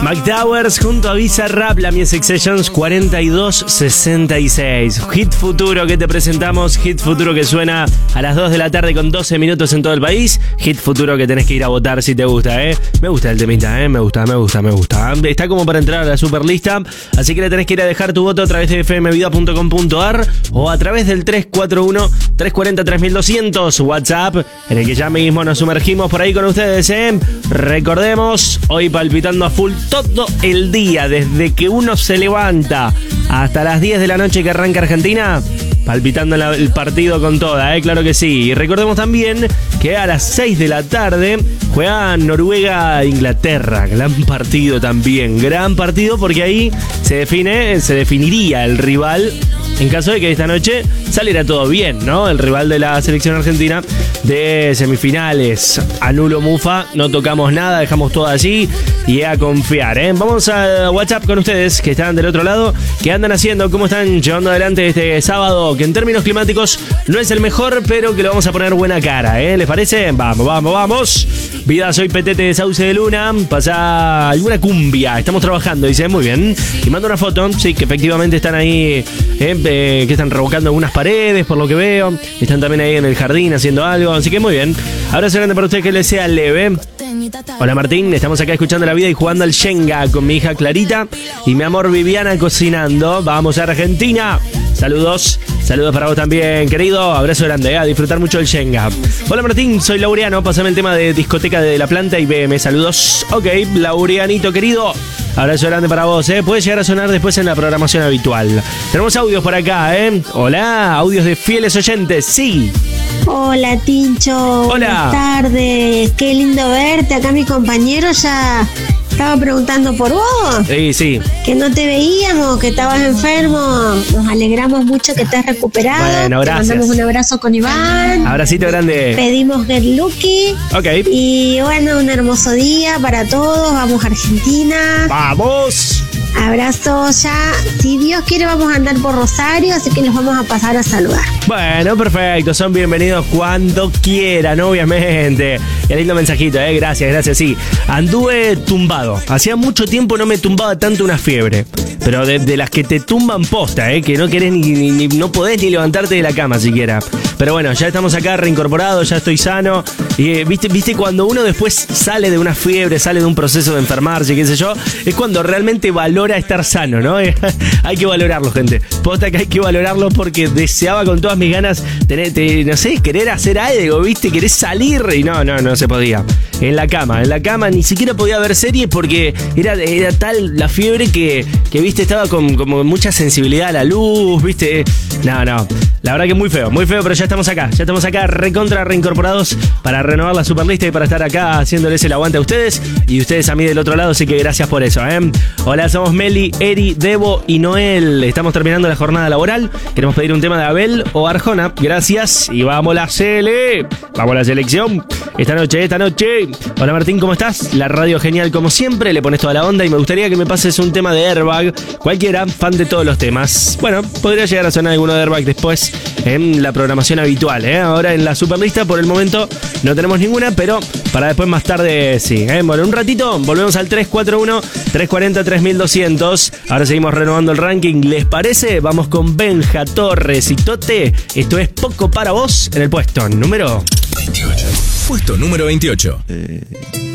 McTowers junto a Bizarrap, la Music Sessions 4266. Hit futuro que te presentamos, hit futuro que suena a las 2 de la tarde con 12 minutos en todo el país. Hit futuro que tenés que ir a votar si te gusta, ¿eh? Me gusta el temita, me gusta. Está como para entrar a la superlista, así que le tenés que ir a dejar tu voto a través de fmvida.com.ar o a través del 341-340-3200 WhatsApp, en el que ya mismo nos sumergimos por ahí con ustedes, ¿eh? Recordemos, hoy palpitando a full todo el día, desde que uno se levanta hasta las 10 de la noche que arranca Argentina, palpitando el partido con toda, claro que sí. Y recordemos también que a las 6 de la tarde juega Noruega-Inglaterra. Gran partido también, gran partido, porque ahí se definiría el rival en caso de que esta noche saliera todo bien, ¿no? El rival de la selección argentina de semifinales. Anulo Mufa, no tocamos nada, dejamos todo allí y a confiar, ¿eh? Vamos a WhatsApp con ustedes que están del otro lado. ¿Qué andan haciendo? ¿Cómo están llevando adelante este sábado? Que en términos climáticos no es el mejor, pero que le vamos a poner buena cara, ¿eh? ¿Les parece? Vamos. Vida, soy Petete de Sauce de Luna. Pasa alguna cumbia. Estamos trabajando, dice. Muy bien. Y mando una foto. Sí, que efectivamente están ahí, que están revocando algunas paredes, por lo que veo. Están también ahí en el jardín haciendo algo. Así que muy bien. Abrazo grande para usted, que les sea leve. Hola Martín, estamos acá escuchando la vida y jugando al Shenga con mi hija Clarita y mi amor Viviana cocinando. Vamos a Argentina. Saludos para vos también, querido. Abrazo grande, a disfrutar mucho del Shenga. Hola Martín, soy Laureano. Pásame el tema de discoteca de La Planta y BM. Saludos. Ok, Laureanito querido. Abrazo grande para vos, Puede llegar a sonar después en la programación habitual. Tenemos audios por acá, Hola, audios de fieles oyentes, sí. Hola Tincho. Hola. Buenas tardes. Qué lindo verte. Acá mi compañero ya estaba preguntando por vos. Sí. Que no te veíamos, que estabas enfermo. Nos alegramos mucho que estés recuperado. Bueno, gracias. Te mandamos un abrazo con Iván. Abracito grande. Pedimos Get Lucky. Ok. Y bueno, un hermoso día para todos. Vamos a Argentina. ¡Vamos! Abrazo ya. Si Dios quiere, vamos a andar por Rosario, así que los vamos a pasar a saludar. Bueno, perfecto. Son bienvenidos cuando quieran, obviamente. Qué lindo mensajito, Gracias, sí. Anduve tumbado. Hacía mucho tiempo no me tumbaba tanto una fiebre. Pero de las que te tumban posta, que no querés no podés ni levantarte de la cama siquiera. Pero bueno, ya estamos acá reincorporados, ya estoy sano. Y viste cuando uno después sale de una fiebre, sale de un proceso de enfermarse, qué sé yo, es cuando realmente valora estar sano, ¿no? Hay que valorarlo, gente. Posta que hay que valorarlo porque deseaba con todas mis ganas querer hacer algo, ¿viste? Querés salir y no se podía. En la cama, ni siquiera podía ver series porque era tal la fiebre que viste, estaba con mucha sensibilidad a la luz, viste. No, la verdad que muy feo, pero ya estamos acá recontra reincorporados para renovar la superlista y para estar acá haciéndoles el aguante a ustedes y ustedes a mí del otro lado, así que gracias por eso, Hola, somos Meli, Eri, Debo y Noel. Estamos terminando la jornada laboral. Queremos pedir un tema de Abel o Arjona. Gracias y vamos la selección esta noche. Hola Martín, ¿cómo estás? La radio genial como siempre, le pones toda la onda y me gustaría que me pases un tema de Airbag, cualquiera, fan de todos los temas. Bueno, podría llegar a sonar alguno de Airbag después en la programación habitual, Ahora en la superlista por el momento no tenemos ninguna, pero para después más tarde sí, Bueno, un ratito volvemos al 341-340-3200. Ahora seguimos renovando el ranking, ¿les parece? Vamos con Benja, Torres y Tote. Esto es Poco para Vos en el puesto número 28. Puesto número 28.